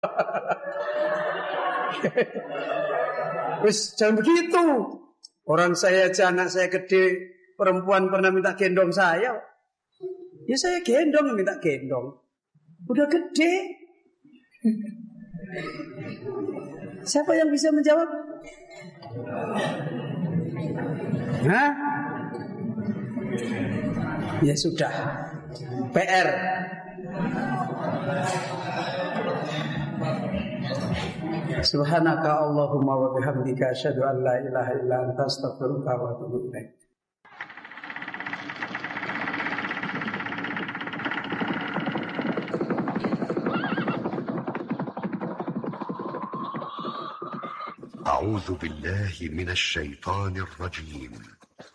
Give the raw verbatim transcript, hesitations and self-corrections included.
Wis jangan begitu. Orang saya aja, anak saya gede, perempuan pernah minta gendong saya. Ya saya gendong, minta gendong. Udah gede. Siapa yang bisa menjawab? Hah? Ya sudah. P R. Subhanaka Allahumma wa bihamdika asyhadu an la ilaha illa anta astaghfiruka wa atubu ilaik. أعوذ بالله من الشيطان الرجيم